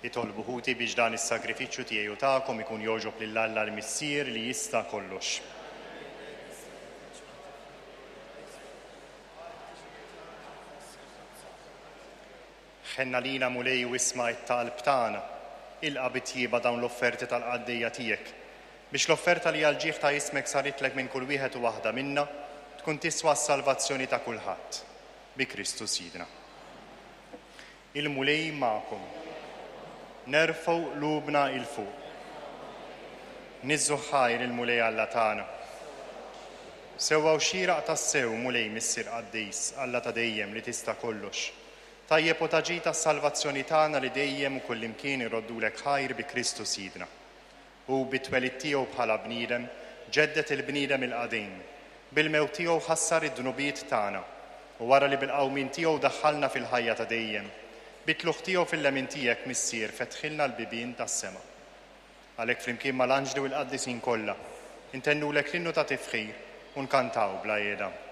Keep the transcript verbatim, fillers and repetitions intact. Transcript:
Itolbu ħuti biex dan is-sagrifiċċju tiegħi u tagħkom ikun jogħġob lill-Alla l-Missier li jista' kollox. Ħenna lina mulej u isma' t-talb tagħna, ilqa' bit-tjieba dawn l-offerti tal-qaddejja tiegħek biex l-offerta li għal-ġieħ ta' ismek saritlek minn kull wieħed u waħda minna tkun tiswa s-salvazzjoni ta' kulħadd bi Kristus Sidna. Il-mulej magħkom. Nerfgħu qlubna il fuq. Niżżu ħajr il-mulej Alla tagħna. Sewwa xieraq tas-sew mulej missier qaddejs Alla ta' dejjem li tista' kollox. Tajjeb u taġi tas-salvazzjoni tagħna li dejjem u kullimkien iroddulek ħajr bi Kristus Sidna. U bit-twelid tiegħu bħala bniedem ġeddet il-bniedem il-qadiem. Bil-mewt tiegħu ħassar id-dnubiet tagħna u wara li bil-qawmin tiegħu daħħalna fil-ħajja ta' dejjem. Bitluħ tiegħu fil-lemin tiegħek missier fetħilna l-bibien tas-sema. Għalhekk flimkien mal-anġli u l-qaddisin kollha intennulek l-innu ta' tifħir u nkantaw bla jeda.